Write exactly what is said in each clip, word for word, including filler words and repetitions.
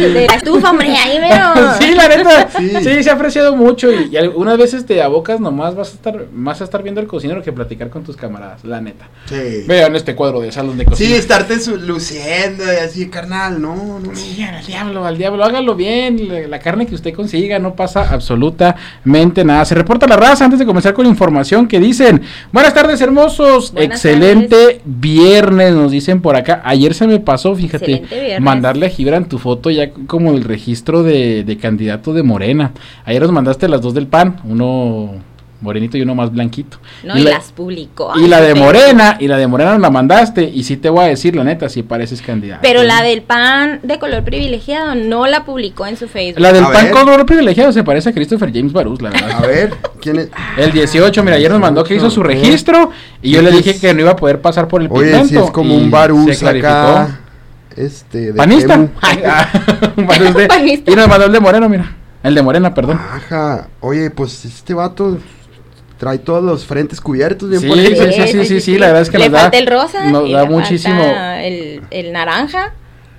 de la estufa, hombre, ahí veo. Sí, la neta, Sí. sí, se ha apreciado mucho y, y algunas veces te abocas nomás vas a estar más a estar viendo el cocinero que platicar con tus camaradas, la neta. Sí. Vean este cuadro de salón de cocina. Sí, estarte su- luciendo y así, carnal, no, no, no. Sí, al diablo, al diablo, hágalo bien, la, la carne que usted consiga, no pasa absolutamente nada. Se reporta la raza antes de comenzar con información que dicen, buenas tardes hermosos, Buenas excelente tardes. viernes, nos dicen por acá. Ayer se me pasó, fíjate, Excelente viernes. mandarle a Gibran tu foto ya como el registro de, de candidato de Morena. Ayer nos mandaste las dos del P A N, uno morenito y uno más blanquito. No, y, las publicó. Y la Ay, de pero- Morena, y la de Morena nos la mandaste, y sí te voy a decir, la neta, sí pareces candidato. Pero la del pan de color privilegiado no la publicó en su Facebook. La del A P A N ver. con color privilegiado se parece a Christopher James Barús, la verdad. A ver, ¿quién es? El dieciocho, mira, ayer nos mandó que hizo su registro, y yo Sí, le es- dije que no iba a poder pasar por el Oye, pigmento. si es como y un Barús se clarificó. acá. Este, de ¿Panista? Temu. Un Barús de- Panista. Y nos mandó el de Moreno, mira. El de Morena, perdón. Ajá. Oye, pues este vato trae todos los frentes cubiertos bien Sí, por ahí. sí, sí, sí, sí, sí, la verdad es que le nos da- falta el rosa. nos y da le muchísimo- falta El, el naranja.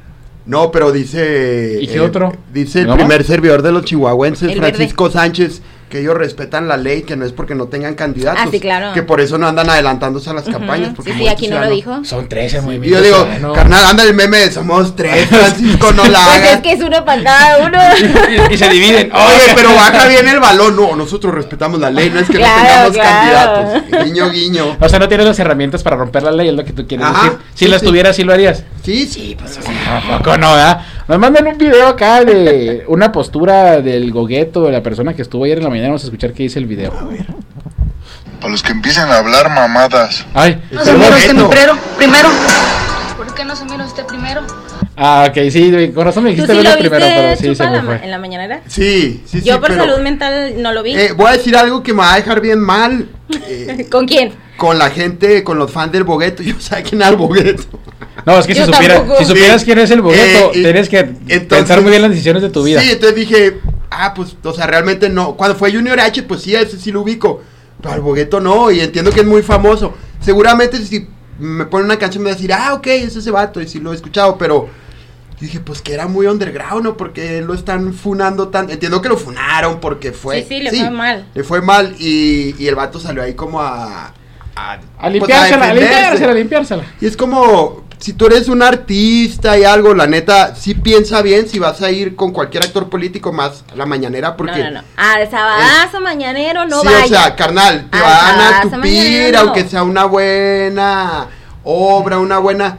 No, pero dice. ¿Y qué otro? Dice el ¿No? primer servidor de los chihuahuenses, El Francisco Sánchez, que ellos respetan la ley, que no es porque no tengan candidatos. Ah, sí, claro. Que por eso no andan adelantándose a las Ujú. campañas. Sí, Porque sí, Movimiento aquí no lo Ciudadano- dijo. Son tres el Y movimiento. yo digo, Ciudadano. carnal, anda el meme de somos tres, Francisco, no la Pues hagas. es que es uno para cada uno. y, y se dividen. Oye, pero baja bien el balón. No, nosotros respetamos la ley, no es que Claro, no tengamos claro. candidatos. Guiño, guiño. O sea, no tienes las herramientas para romper la ley, es lo que tú quieres Ajá, decir. Si sí, las sí. tuvieras, sí lo harías. Sí, sí, pues. o sea, ¿A poco no, verdad? Nos mandan un video acá de una postura del gogueto de la persona que estuvo ayer en la mañana. Vamos a escuchar qué dice el video. A ver. Para los que empiecen a hablar mamadas. Ay, No El se mira usted gogueto. primero, primero. ¿Por qué no se mira usted primero? ah, ok, sí, con razón me ¿Tú dijiste sí lo verlo viste, primero, pero sí, se Chupa, me la ma- fue. en la mañanera? Sí, sí, sí. Yo por pero, salud mental no lo vi. eh, voy a decir algo que me va a dejar bien mal. eh, ¿Con quién? con la gente, con los fans del Bogueto. Yo sé quién era el Bogueto. No, es que si, Yo supiera, tampoco. si supieras Sí. quién es el bogueto, Eh, y- tienes que entonces- pensar muy bien las decisiones de tu vida. Sí, entonces dije, ah, pues, o sea, realmente no. Cuando fue Junior H, pues sí, a ese sí lo ubico. Pero al Bogueto no, y entiendo que es muy famoso. Seguramente si me pone una canción me va a decir, ah, ok, es ese vato, y sí lo he escuchado, pero dije, pues que era muy underground, ¿no? Porque lo están funando tan. Entiendo que lo funaron porque fue. Sí, sí, le fue mal. Le fue mal, y, y el vato salió ahí como a. A, A pues, limpiársela, a defenderse. limpiársela, a limpiársela. Y es como, si tú eres un artista y algo, la neta, sí piensa bien si vas a ir con cualquier actor político más a la mañanera, porque... No, no, no. Al sabadazo mañanero no sí, vaya. o sea, carnal, te Al van a sabadazo tupir, mañanero no. aunque sea una buena obra, una buena...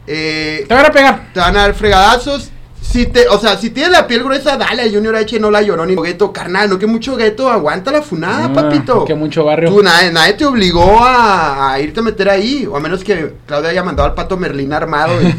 Eh, Te van a pegar. te van a dar fregadazos. Si te, o sea, si tienes la piel gruesa, dale a Junior H, no la lloró ni gueto, carnal, no que mucho gueto, aguanta la funada, Ah, papito. que mucho barrio. Tú, nadie, nadie te obligó a, a irte a meter ahí, o a menos que Claudia haya mandado al Pato Merlín armado. Y,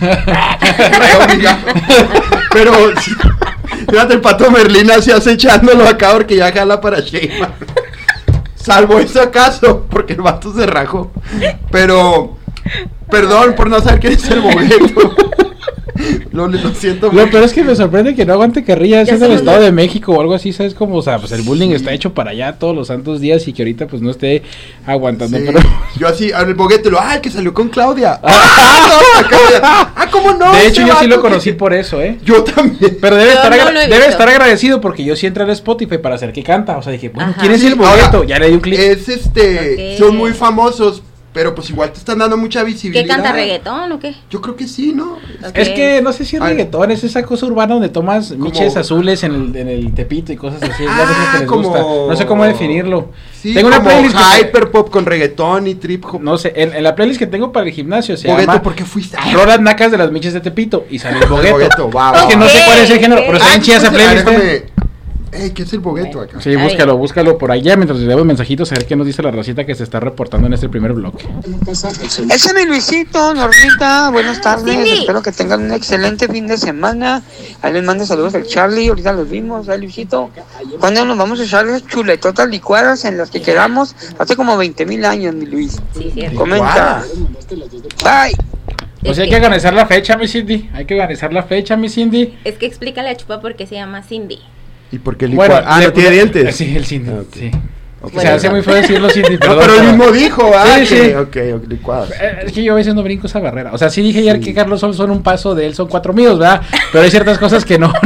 pero, sí, fíjate, el Pato Merlín así acechándolo acá porque ya jala para Sheyman. Salvo eso acaso, porque el vato se rajó. Pero, perdón por no saber quién es el boleto. Lo, lo siento Lo mucho. peor es que me sorprende que no aguante carrilla, es Ya en el somos Estado dos. de México o algo así, ¿sabes? Como, o sea, pues el bullying está hecho para allá todos los santos días y que ahorita pues no esté aguantando, Sí, pero... yo así, en el boguete, lo, ah, el que salió con Claudia. Ah, no, acá, ah, ¿cómo no? de Ese hecho yo sí vato lo conocí que- por eso, ¿eh? Yo también. Pero debe, Yo estar, no agra- lo he debe visto. estar agradecido porque yo sí entré al Spotify para hacer que canta, o sea, dije, bueno, Ajá. ¿quién es Sí, el boleto? ahora, Ya le di un clic. Es este, Ok. son muy famosos, pero pues igual te están dando mucha visibilidad. ¿Qué canta, reggaetón o qué? Yo creo que sí, ¿no? Ok. Es que no sé si es Ay. reggaetón, es esa cosa urbana donde tomas miches azules en el, en el tepito y cosas así. Ah, ya sé que les como- gusta. No sé cómo definirlo. Sí, tengo una como playlist que- hyperpop con reggaetón y trip hop. No sé, en, en la playlist que tengo para el gimnasio se Bogueto, llama ¿por qué fuiste? Rolas Nacas de las miches de Tepito y sale el bogueto. Bogueto, va, Es va, que no va. sé cuál es el género, Ok, pero ok. está bien chida esa pues, playlist. ¿eh? déjame- Ey, ¿qué es el bogueto acá? Sí, Ahí. búscalo, búscalo por allá mientras le damos mensajitos a ver qué nos dice la racita que se está reportando en este primer bloque. Ese es mi Luisito, Normita, buenas tardes, Cindy. espero que tengan un excelente fin de semana. Ahí les mando saludos al Charlie, ahorita los vimos, ahí Luisito. ¿Cuándo nos vamos a echar las chuletotas licuadas en las que quedamos? Hace como veinte mil años, mi Luis. Sí, cierto. Comenta. Bye. Pues Es hay que- que organizar la fecha, mi Cindy. Hay que organizar la fecha, mi Cindy. Es que explícale a Chupa por qué se llama Cindy. ¿Y por qué Bueno, licua- Ah, le- no tiene dientes. Sí, el Cindy, Ah, ok. sí. Ok. Se hace muy feo decirlo Cindy, No, perdón, pero él mismo dijo, ah, Sí, que- sí. ok, ok, licuadas. Eh, Es que yo a veces no brinco esa barrera. O sea, sí dije ayer Sí. que Carlos Sol son un paso de él, son cuatro míos, ¿verdad? Pero hay ciertas cosas que no,